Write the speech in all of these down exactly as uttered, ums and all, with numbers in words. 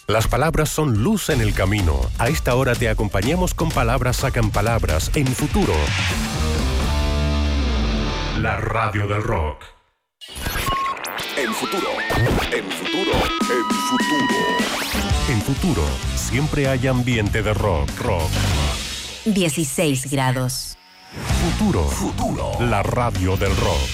Las palabras son luz en el camino. A esta hora te acompañamos con Palabras Sacan Palabras en Futuro. La radio del rock. En Futuro, en Futuro, en Futuro. En Futuro, siempre hay ambiente de rock, rock. dieciséis grados. Futuro, Futuro. La radio del rock.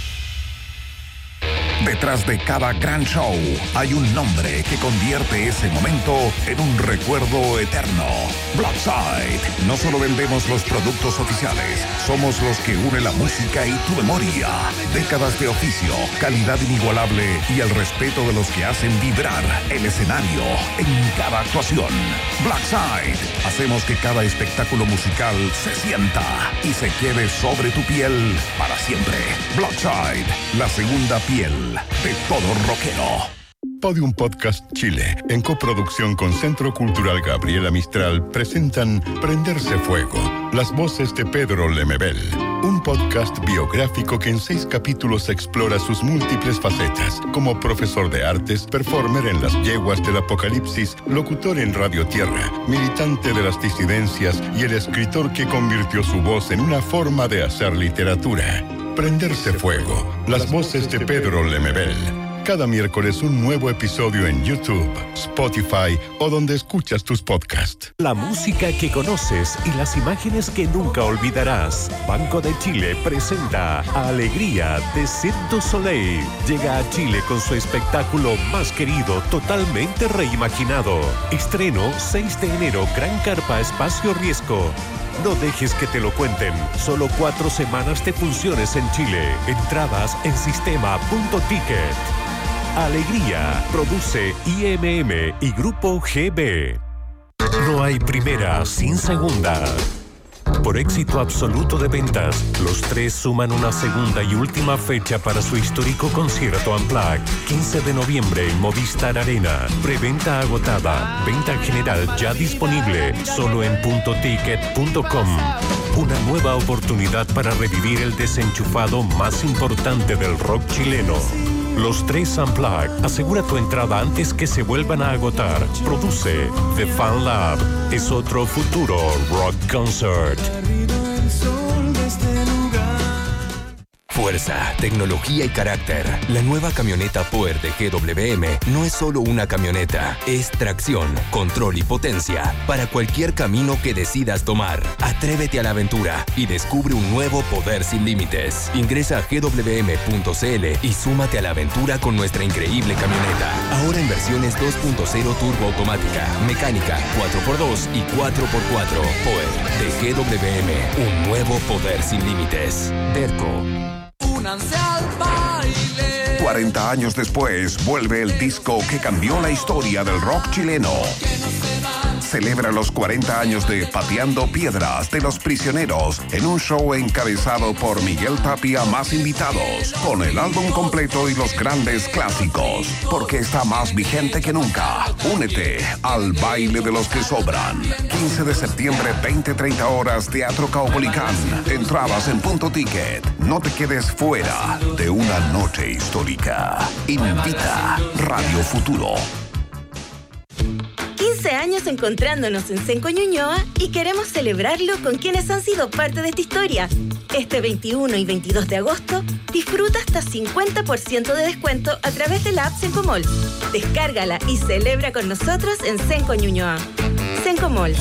Detrás de cada gran show hay un nombre que convierte ese momento en un recuerdo eterno. Blackside. No solo vendemos los productos oficiales, somos los que unen la música y tu memoria. Décadas de oficio, calidad inigualable y el respeto de los que hacen vibrar el escenario en cada actuación. Blackside. Hacemos que cada espectáculo musical se sienta y se quede sobre tu piel para siempre. Blackside, la segunda piel de todo rockero. Podium Podcast Chile, en coproducción con Centro Cultural Gabriela Mistral, presentan Prenderse Fuego, las voces de Pedro Lemebel, un podcast biográfico que en seis capítulos explora sus múltiples facetas, como profesor de artes, performer en las yeguas del apocalipsis, locutor en Radio Tierra, militante de las disidencias y el escritor que convirtió su voz en una forma de hacer literatura. Prenderse Fuego, las voces de Pedro Lemebel. Cada miércoles un nuevo episodio en YouTube, Spotify o donde escuchas tus podcasts. La música que conoces y las imágenes que nunca olvidarás. Banco de Chile presenta Alegría de Cirque du Soleil. Llega a Chile con su espectáculo más querido, totalmente reimaginado. Estreno seis de enero, Gran Carpa Espacio Riesgo. No dejes que te lo cuenten. Solo cuatro semanas de funciones en Chile. Entradas en sistema punto ticket. Alegría. Produce I M M y Grupo G B. No hay primera sin segunda. Por éxito absoluto de ventas, los tres suman una segunda y última fecha para su histórico concierto Unplugged. quince de noviembre en Movistar Arena. Preventa agotada. Venta general ya disponible. Solo en punto ticket punto com. Una nueva oportunidad para revivir el desenchufado más importante del rock chileno. Los tres Unplugged. Asegura tu entrada antes que se vuelvan a agotar. Produce The Fan Lab. Es otro futuro rock concert. Fuerza, tecnología y carácter. La nueva camioneta Power de G W M no es solo una camioneta, es tracción, control y potencia para cualquier camino que decidas tomar. Atrévete a la aventura y descubre un nuevo poder sin límites. Ingresa a g w m punto c l y súmate a la aventura con nuestra increíble camioneta. Ahora en versiones dos punto cero turbo automática, mecánica, cuatro por dos y cuatro por cuatro. Power de G W M, un nuevo poder sin límites. Derco. cuarenta años después, vuelve el disco que cambió la historia del rock chileno. Celebra los cuarenta años de Pateando Piedras de Los Prisioneros en un show encabezado por Miguel Tapia más invitados, con el álbum completo y los grandes clásicos, porque está más vigente que nunca. Únete al baile de los que sobran. quince de septiembre, veinte treinta horas, Teatro Caupolicán. Entradas en punto ticket. No te quedes fuera de una noche histórica. Invita Radio Futuro. quince años encontrándonos en Cenco Ñuñoa y queremos celebrarlo con quienes han sido parte de esta historia. Este veintiuno y veintidós de agosto, disfruta hasta cincuenta por ciento de descuento a través de la app Cenco Malls. Descárgala y celebra con nosotros en Cenco Ñuñoa. Cenco Malls.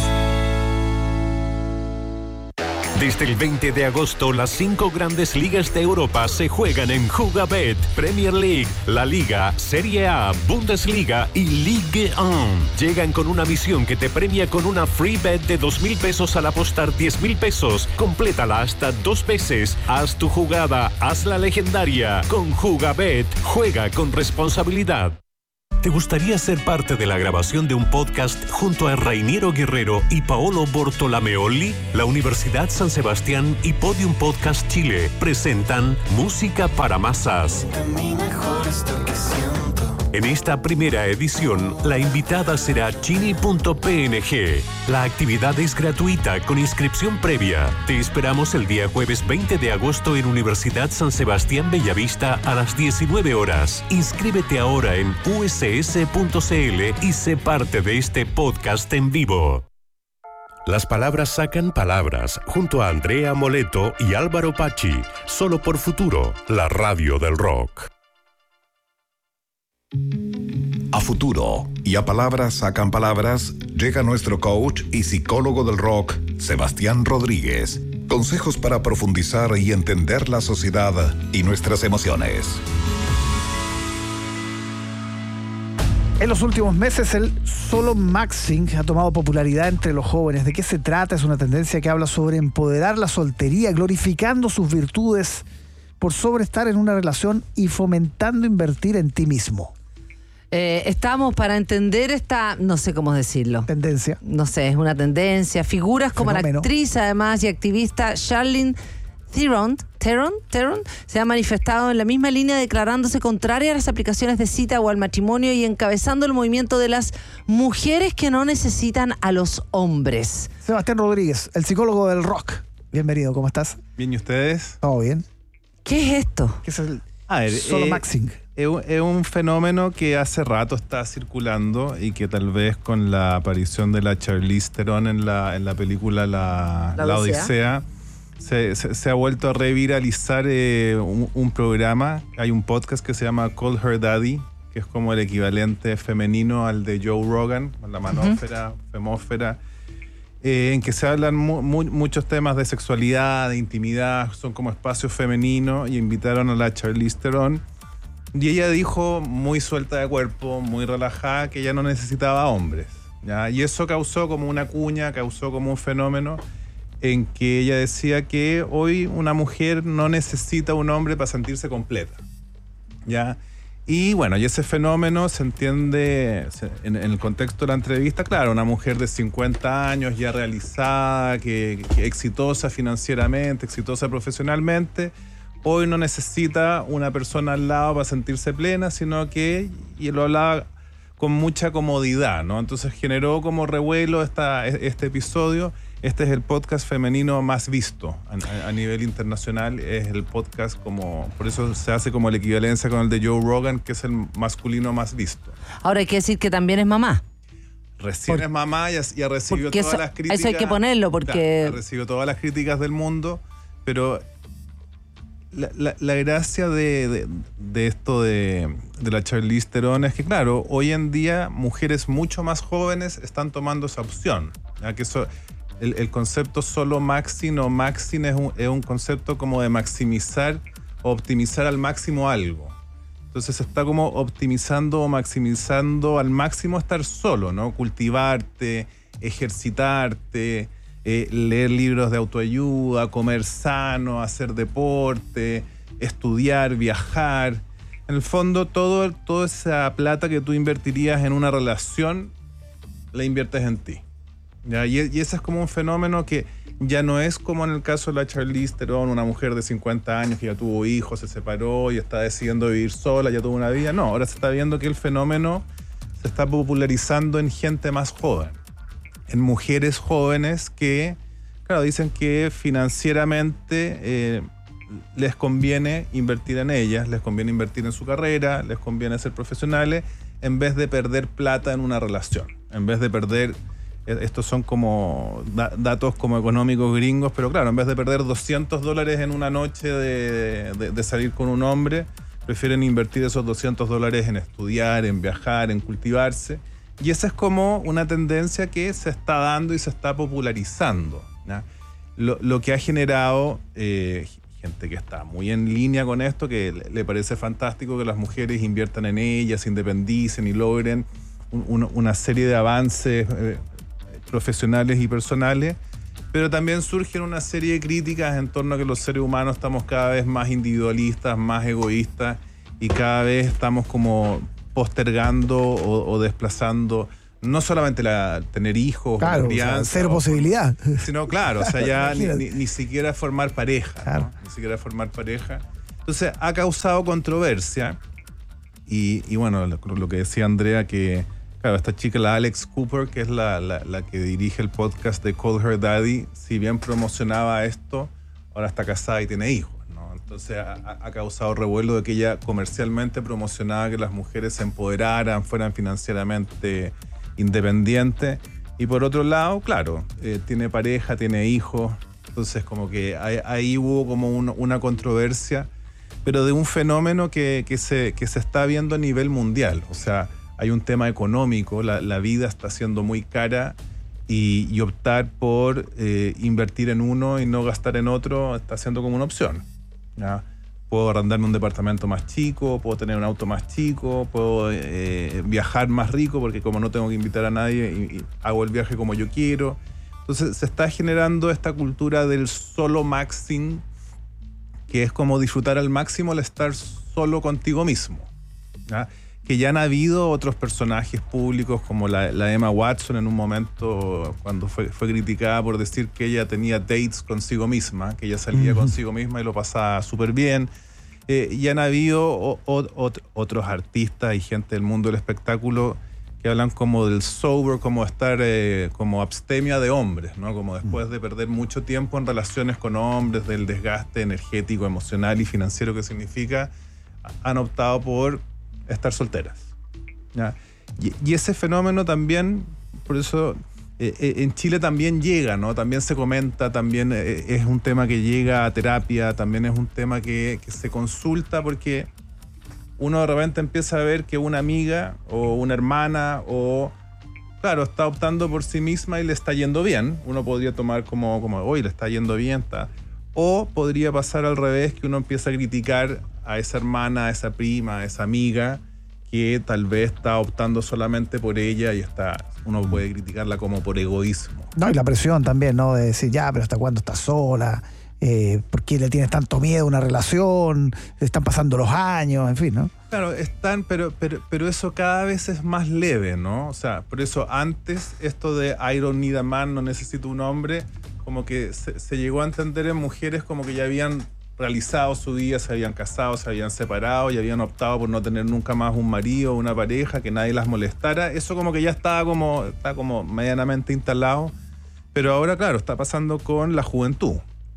Desde el veinte de agosto, las cinco grandes ligas de Europa se juegan en Jugabet, Premier League, La Liga, Serie A, Bundesliga y Ligue uno. Llegan con una misión que te premia con una free bet de dos mil pesos al apostar diez mil pesos. Complétala hasta dos veces. Haz tu jugada, hazla legendaria. Con Jugabet, juega con responsabilidad. ¿Te gustaría ser parte de la grabación de un podcast junto a Rainiero Guerrero y Paolo Bortolameoli? La Universidad San Sebastián y Podium Podcast Chile presentan Música para Masas. Mi mejor esto que siento. En esta primera edición, la invitada será chini punto p n g. La actividad es gratuita con inscripción previa. Te esperamos el día jueves veinte de agosto en Universidad San Sebastián Bellavista a las diecinueve horas. Inscríbete ahora en u s s punto c l y sé parte de este podcast en vivo. Las palabras sacan palabras, junto a Andrea Moleto y Álvaro Pachi, solo por Futuro, la radio del rock. A Futuro y a Palabras Sacan Palabras llega nuestro coach y psicólogo del rock, Sebastián Rodríguez. Consejos para profundizar y entender la sociedad y nuestras emociones. En los últimos meses, el solo maxing ha tomado popularidad entre los jóvenes. ¿De qué se trata? Es una tendencia que habla sobre empoderar la soltería, glorificando sus virtudes por sobre estar en una relación y fomentando invertir en ti mismo. Eh, estamos para entender esta, no sé cómo decirlo. Tendencia. No sé, es una tendencia. Figuras como Fenómeno. La actriz, además, y activista Charlize Theron, Theron, Theron se ha manifestado en la misma línea, declarándose contraria a las aplicaciones de cita o al matrimonio y encabezando el movimiento de las mujeres que no necesitan a los hombres. Sebastián Rodríguez, el psicólogo del rock. Bienvenido, ¿cómo estás? Bien, ¿y ustedes? Todo bien. ¿Qué es esto? ¿Qué es el a ver, solo eh, maxing? Es un, es un fenómeno que hace rato está circulando y que tal vez con la aparición de la Charlize Theron en la, en la película La, La, la Odisea, Odisea se, se, se ha vuelto a reviralizar eh, un, un programa. Hay un podcast que se llama Call Her Daddy, que es como el equivalente femenino al de Joe Rogan, la manósfera, uh-huh. femósfera, eh, en que se hablan mu mu muchos temas de sexualidad, de intimidad, son como espacios femeninos, y invitaron a la Charlize Theron. Y ella dijo, muy suelta de cuerpo, muy relajada, que ella no necesitaba hombres, ¿ya? Y eso causó como una cuña, causó como un fenómeno en que ella decía que hoy una mujer no necesita un hombre para sentirse completa, ¿ya? Y bueno, y ese fenómeno se entiende en, en el contexto de la entrevista, claro, una mujer de cincuenta años ya realizada, que, que exitosa financieramente, exitosa profesionalmente, hoy no necesita una persona al lado para sentirse plena, sino que, y lo hablaba con mucha comodidad, ¿no? Entonces generó como revuelo esta, este episodio. Este es el podcast femenino más visto a, a nivel internacional. Es el podcast como, por eso se hace como la equivalencia con el de Joe Rogan, que es el masculino más visto. Ahora hay que decir que también es mamá. Recién Por, es mamá y ha, y ha recibido todas eso, las críticas. Eso hay que ponerlo porque... Claro, ha recibido todas las críticas del mundo, pero... La, la, la gracia de, de, de esto de, de la Charlize Theron es que, claro, hoy en día mujeres mucho más jóvenes están tomando esa opción, ¿ya? Que eso, el, el concepto solo maxing o maxing es un, es un concepto como de maximizar o optimizar al máximo algo. Entonces se está como optimizando o maximizando al máximo estar solo, ¿no? Cultivarte, ejercitarte, Eh, leer libros de autoayuda, comer sano, hacer deporte, estudiar, viajar. En el fondo, todo, toda esa plata que tú invertirías en una relación, la inviertes en ti, ¿ya? Y, y ese es como un fenómeno que ya no es como en el caso de la Charlize Theron, una mujer de cincuenta años que ya tuvo hijos, se separó y está decidiendo vivir sola, ya tuvo una vida. No, ahora se está viendo que el fenómeno se está popularizando en gente más joven, en mujeres jóvenes que, claro, dicen que financieramente eh, les conviene invertir en ellas, les conviene invertir en su carrera, les conviene ser profesionales, en vez de perder plata en una relación, en vez de perder, estos son como da, datos como económicos gringos, pero claro, en vez de perder doscientos dólares en una noche de, de, de salir con un hombre, prefieren invertir esos doscientos dólares en estudiar, en viajar, en cultivarse. Y esa es como una tendencia que se está dando y se está popularizando, ¿no? Lo, lo que ha generado eh, gente que está muy en línea con esto, que le, le parece fantástico que las mujeres inviertan en ellas, se independicen y logren un, un, una serie de avances eh, profesionales y personales, pero también surgen una serie de críticas en torno a que los seres humanos estamos cada vez más individualistas, más egoístas, y cada vez estamos como postergando o, o desplazando no solamente la tener hijos, claro, la crianza, o sea, cero o, posibilidad, sino claro, o sea, ya ni, ni, ni siquiera formar pareja, claro. ¿no? Ni siquiera formar pareja. Entonces ha causado controversia Y, y bueno, lo, lo que decía Andrea, que claro, esta chica, la Alex Cooper, que es la, la, la que dirige el podcast de Call Her Daddy, si bien promocionaba esto, ahora está casada y tiene hijos, ¿no? Entonces ha, ha causado revuelo de que ella comercialmente promocionaba que las mujeres se empoderaran, fueran financieramente independientes. Y por otro lado, claro, eh, tiene pareja, tiene hijos, entonces como que ahí, ahí hubo como un, una controversia, pero de un fenómeno que, que, se, que se está viendo a nivel mundial. O sea, hay un tema económico, la, la vida está siendo muy cara y, y optar por eh, invertir en uno y no gastar en otro está siendo como una opción, ¿ya? Puedo arrendarme un departamento más chico, puedo tener un auto más chico, puedo eh, viajar más rico porque como no tengo que invitar a nadie, y, y hago el viaje como yo quiero. Entonces se está generando esta cultura del solo maxing, que es como disfrutar al máximo el estar solo contigo mismo, ¿ya? Que ya han habido otros personajes públicos como la, la Emma Watson en un momento cuando fue, fue criticada por decir que ella tenía dates consigo misma, que ella salía uh-huh. consigo misma y lo pasaba súper bien. Eh, y han habido o, o, o, otros artistas y gente del mundo del espectáculo que hablan como del sober, como estar eh, como abstemia de hombres, ¿no? Como después de perder mucho tiempo en relaciones con hombres, del desgaste energético, emocional y financiero que significa, han optado por estar solteras, ¿ya? Y, y ese fenómeno también, por eso eh, eh, en Chile también llega, ¿no? También se comenta, también eh, es un tema que llega a terapia, también es un tema que, que se consulta porque uno de repente empieza a ver que una amiga o una hermana o, claro, está optando por sí misma y le está yendo bien. Uno podría tomar como, como hoy le está yendo bien, está. O podría pasar al revés, que uno empieza a criticar a esa hermana, a esa prima, a esa amiga que tal vez está optando solamente por ella y está, uno puede criticarla como por egoísmo. No, y la presión también, ¿no? De decir, ya, pero ¿hasta cuándo estás sola? Eh, ¿Por qué le tienes tanto miedo a una relación? Están pasando los años, en fin, ¿no? Claro, están, pero, pero, pero eso cada vez es más leve, ¿no? O sea, por eso antes esto de I don't need a man, no necesito un hombre, como que se, se llegó a entender en mujeres como que ya habían realizado su vida, se habían casado, se habían separado y habían optado por no tener nunca más un marido o una pareja, que nadie las molestara. Eso como que ya estaba como, está como medianamente instalado, pero ahora, claro, está pasando con la juventud.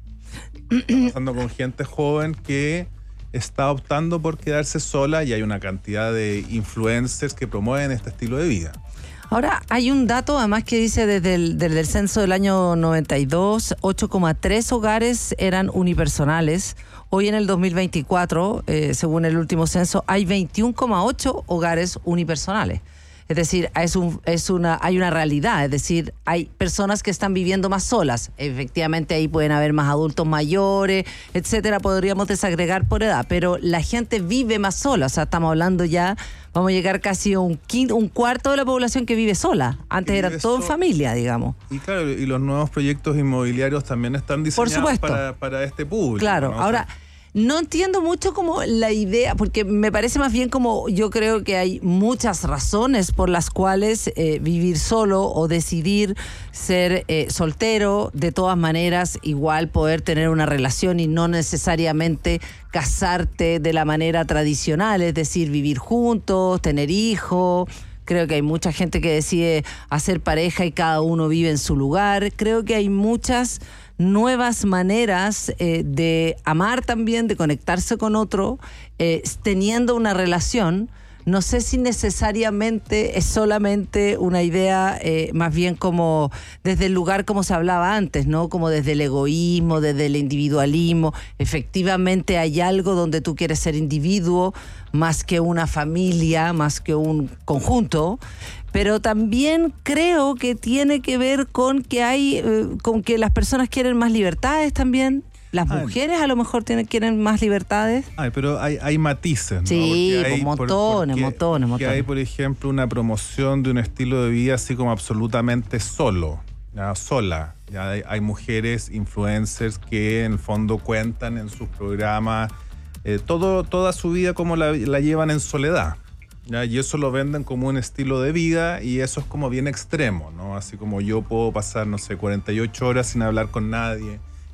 Está pasando con gente joven que está optando por quedarse sola y hay una cantidad de influencers que promueven este estilo de vida. Ahora, hay un dato además que dice desde el, desde el censo del año noventa y dos, ocho coma tres hogares eran unipersonales. Hoy en el dos mil veinticuatro, eh, según el último censo, hay veintiuno coma ocho hogares unipersonales. Es decir, es un, es una, hay una realidad, es decir, hay personas que están viviendo más solas. Efectivamente, ahí pueden haber más adultos mayores, etcétera, podríamos desagregar por edad, pero la gente vive más sola, o sea, estamos hablando ya, vamos a llegar casi a un quinto, un cuarto de la población que vive sola. Antes era todo en familia, digamos. Y claro, y los nuevos proyectos inmobiliarios también están diseñados para, para este público. Claro, ¿no? Ahora... No entiendo mucho como la idea, porque me parece más bien como yo creo que hay muchas razones por las cuales eh, vivir solo o decidir ser eh, soltero, de todas maneras igual poder tener una relación y no necesariamente casarte de la manera tradicional, es decir, vivir juntos, tener hijos. Creo que hay mucha gente que decide hacer pareja y cada uno vive en su lugar. Creo que hay muchas nuevas maneras eh, de amar también, de conectarse con otro, eh, teniendo una relación. No sé si necesariamente es solamente una idea eh, más bien como desde el lugar como se hablaba antes, ¿no? Como desde el egoísmo, desde el individualismo. Efectivamente hay algo donde tú quieres ser individuo más que una familia, más que un conjunto. Pero también creo que tiene que ver con que hay, eh, con que las personas quieren más libertades también. Las mujeres a lo mejor tienen, quieren más libertades. Ay, pero hay, hay matices, ¿no? Sí, hay, montones, por, montones, montones. hay, por ejemplo, una promoción de un estilo de vida así como absolutamente solo, ¿ya? Sola. ¿Ya? Hay, hay mujeres influencers que en el fondo cuentan en sus programas eh, todo, toda su vida como la, la llevan en soledad. ¿Ya? Y eso lo venden como un estilo de vida y eso es como bien extremo, ¿no? Así como yo puedo pasar, no sé, cuarenta y ocho horas sin hablar con nadie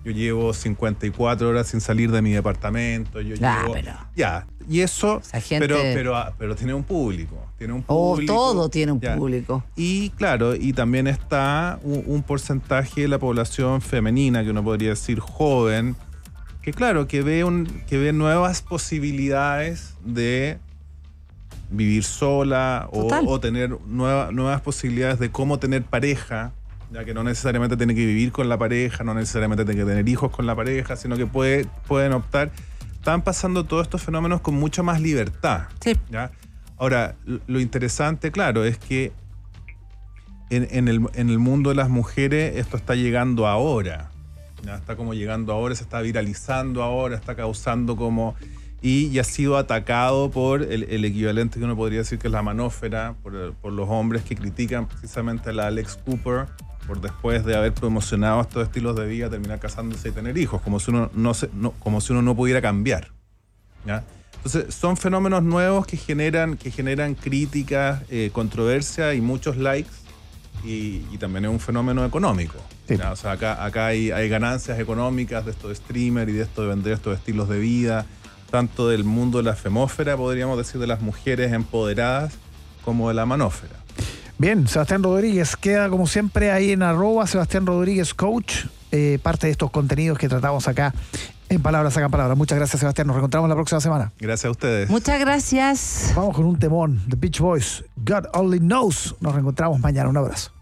yo llevo cincuenta y cuatro horas sin salir de mi departamento, yo Ah, llevo... pero- Ya, y eso, Esa gente- pero, pero, ah, pero tiene un público, tiene un Oh, público. todo tiene un ya. público. Y claro, y también está un, un porcentaje de la población femenina, que uno podría decir joven, que claro, que ve, un, que ve nuevas posibilidades de vivir sola o, Total. o tener nueva- nuevas posibilidades de cómo tener pareja, ya que no necesariamente tiene que vivir con la pareja, no necesariamente tiene que tener hijos con la pareja, sino que puede, pueden optar. Están pasando todos estos fenómenos con mucha más libertad. Sí. ¿Ya? Ahora, lo- lo interesante, claro, es que en, en el, en el mundo de las mujeres esto está llegando ahora. ¿Ya? Está como llegando ahora, se está viralizando ahora, está causando como... Y, y ha sido atacado por el, el equivalente que uno podría decir que es la manósfera, por, por los hombres que critican precisamente a la Alex Cooper por después de haber promocionado estos estilos de vida, terminar casándose y tener hijos, como si uno no, se, no, como si uno no pudiera cambiar. ¿Ya? Entonces, son fenómenos nuevos que generan, que generan críticas, eh, controversia y muchos likes, y, y también es un fenómeno económico. Sí. ¿Ya? O sea, acá, acá hay, hay ganancias económicas de estos streamers y de esto de vender estos estilos de vida, tanto del mundo de la femósfera, podríamos decir, de las mujeres empoderadas, como de la manósfera. Bien, Sebastián Rodríguez, queda como siempre ahí en arroba Sebastián Rodríguez Coach, eh, parte de estos contenidos que tratamos acá en Palabras Sacan Palabras. Muchas gracias, Sebastián. Nos reencontramos la próxima semana. Gracias a ustedes. Muchas gracias. Vamos con un temón, The Beach Boys, God Only Knows. Nos reencontramos mañana. Un abrazo.